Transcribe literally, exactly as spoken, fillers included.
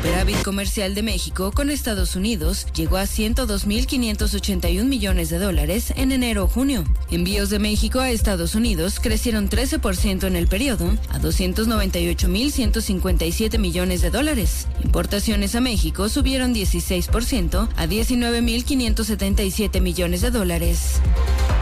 superávit comercial de México con Estados Unidos llegó a ciento dos mil quinientos ochenta y un millones de dólares en enero-junio. Envíos de México a Estados Unidos crecieron trece por ciento en el periodo a doscientos noventa y ocho mil ciento cincuenta y siete millones de dólares. Importaciones a México subieron dieciséis por ciento a diecinueve mil quinientos setenta y siete millones de dólares.